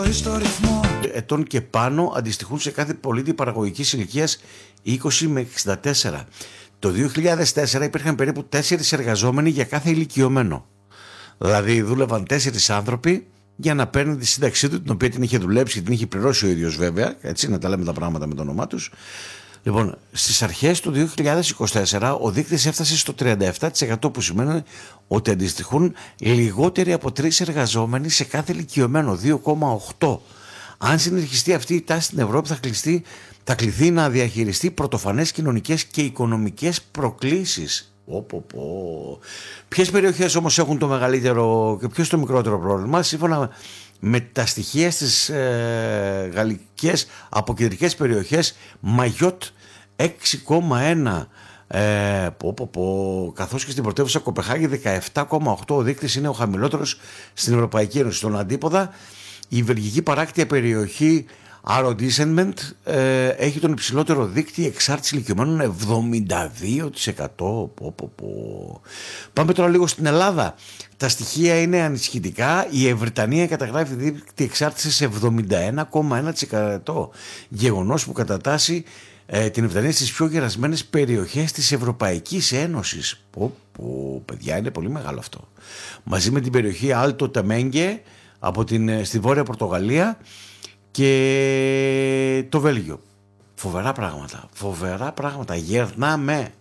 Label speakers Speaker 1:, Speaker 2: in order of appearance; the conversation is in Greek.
Speaker 1: ζωή στο ρυθμό
Speaker 2: ετών και πάνω αντιστοιχούν σε κάθε πολίτη παραγωγικής ηλικίας 20 με 64. Το 2004 υπήρχαν περίπου 4 εργαζόμενοι για κάθε ηλικιωμένο. Δηλαδή δούλευαν 4 άνθρωποι για να παίρνουν τη σύνταξή του, την οποία την είχε δουλέψει και την είχε πληρώσει ο ίδιος βέβαια, έτσι να τα λέμε τα πράγματα με το όνομά τους. Λοιπόν, στις αρχές του 2024 ο δείκτης έφτασε στο 37%, που σημαίνει ότι αντιστοιχούν λιγότεροι από 3 εργαζόμενοι σε κάθε ηλικιωμένο, 2,8. Αν συνεχιστεί αυτή η τάση στην Ευρώπη θα κληθεί να διαχειριστεί πρωτοφανές κοινωνικές και οικονομικές προκλήσεις. Ποιες περιοχές όμως έχουν το μεγαλύτερο και ποιος το μικρότερο πρόβλημα? Σύμφωνα με τα στοιχεία στις γαλλικές αποκεντρικές περιοχές, Μαγιότ 6,1, καθώς και στην πρωτεύουσα Κοπεχάγη 17,8. Ο δείκτης είναι ο χαμηλότερος στην Ευρωπαϊκή Ένωση. Στον αντίποδα, η βελγική παράκτια περιοχή Arrondissement έχει τον υψηλότερο δείκτη εξάρτηση ηλικιωμένων, 72%. Πάμε τώρα λίγο στην Ελλάδα. Τα στοιχεία είναι ανησυχητικά. Η Βρετανία καταγράφει δείκτη εξάρτηση σε 71,1%. Γεγονός που κατατάσσει την Βρετανία στις πιο γερασμένες περιοχές της Ευρωπαϊκής Ένωσης. Παιδιά, είναι πολύ μεγάλο αυτό. Μαζί με την περιοχή Άλτο Τεμέγκε στη Βόρεια Πορτογαλία και το Βέλγιο. Φοβερά πράγματα. Γερνάμε.